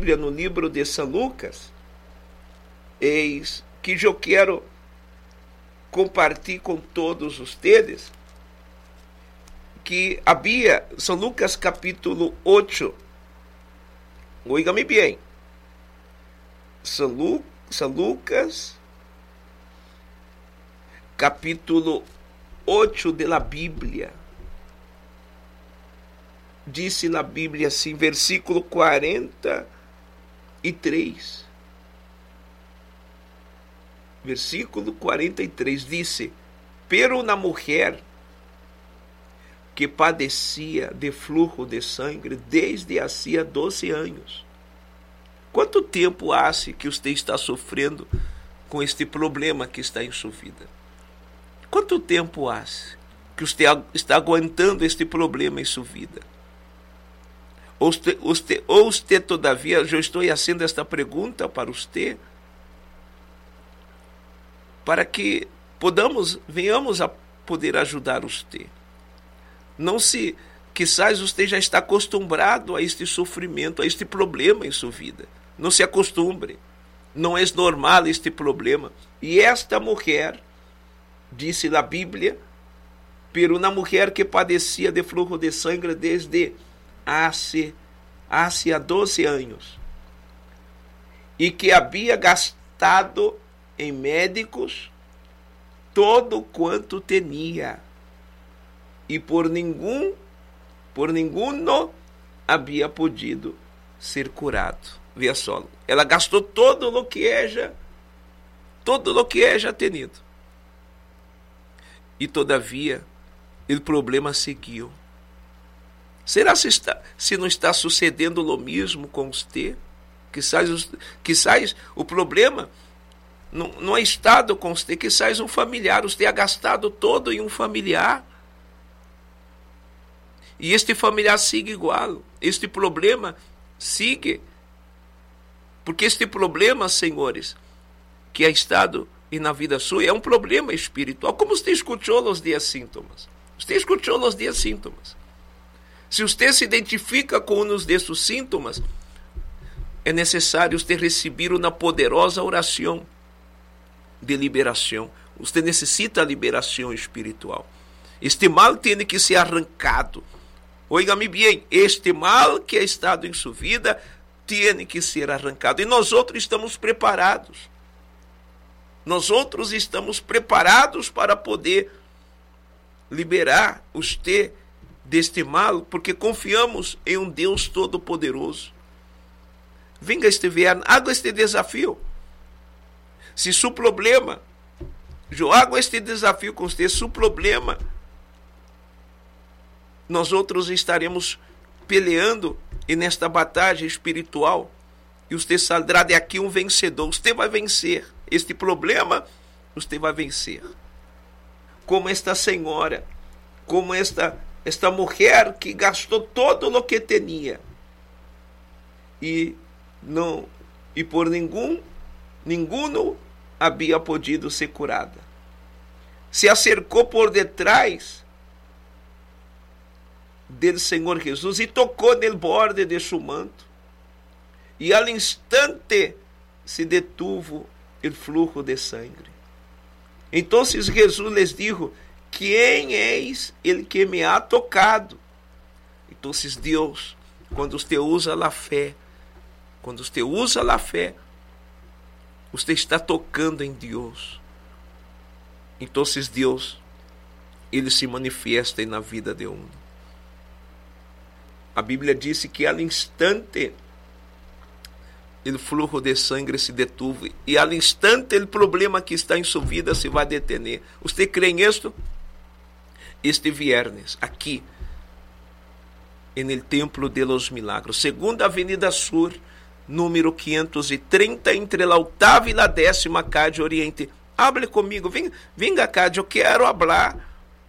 Bíblia no livro de São Lucas, eis que eu quero compartilhar com todos vocês que havia, São Lucas capítulo 8, oiga-me bem, São Lucas capítulo 8 da Bíblia, disse na Bíblia assim, versículo 43, versículo 43, disse: pero una mujer que padecia de flujo de sangue desde hacía 12 anos. Quanto tempo há que você está sofrendo com este problema que está em sua vida? Quanto tempo há que você está aguentando este problema em sua vida? Ou você todavia, eu estou fazendo esta pergunta para você, para que venhamos a poder ajudar você. Não se, quizás você já está acostumado a este sofrimento, a este problema em sua vida. Não se acostumbre. Não é normal este problema. E esta mulher, disse na Bíblia, pero uma mulher que padecia de flujo de sangue desde há 12 anos, e que havia gastado em médicos todo quanto tinha, e por nenhum não havia podido ser curado. Veja só, ela gastou todo o que já tenido. E todavia, o problema seguiu. Será se não está sucedendo o mesmo com você? Quizás o problema não é estado com você, quizás um familiar, você ha gastado todo em um familiar. E este familiar sigue igual. Este problema sigue. Porque este problema, senhores, que ha estado na vida sua, é um problema espiritual. Como você escutou os dias sintomas? Você escutou os dias sintomas. Se você se identifica com um desses sintomas, é necessário você receber uma poderosa oração de liberação. Você necessita liberação espiritual. Este mal tem que ser arrancado. Oiga-me bem, este mal que ha estado em sua vida tem que ser arrancado. E nós outros estamos preparados. Nós outros estamos preparados para poder liberar você deste mal, porque confiamos em um Deus todo-poderoso. Venga este verano, haga este desafio. Se seu problema, eu hago este desafio com você, seu problema, nós outros estaremos peleando nesta batalha espiritual, e você saldrá daqui um vencedor. Você vai vencer este problema, você vai vencer. Como esta senhora, como esta mulher que gastou todo o que tinha e por nenhum havia podido ser curada. Se acercou por detrás do Senhor Jesus e tocou no borde de seu manto, e al instante se detuvo o flujo de sangue. Então Jesus les dijo: quem és ele que me ha tocado? Então Deus, quando você usa a fé, você está tocando em Deus. Então Deus, ele se manifesta na vida de um. A Bíblia disse que al instante o flujo de sangue se detuvo, e al instante o problema que está em sua vida se vai detener. Você crê nisto? Este viernes, aqui, no Templo de los Milagros, segunda Avenida Sur, número 530, entre a 8ª e a 10ª calle Oriente. Hable comigo, venga cá, eu quero falar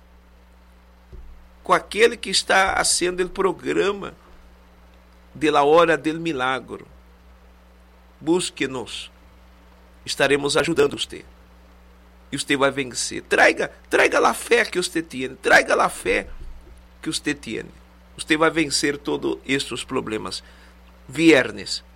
com aquele que está fazendo o programa de la hora del milagro. Busque-nos, estaremos ajudando você. E você vai vencer. Traga a fé que você tem. Traga a fé que você tem. Você vai vencer todos estes problemas. Viernes,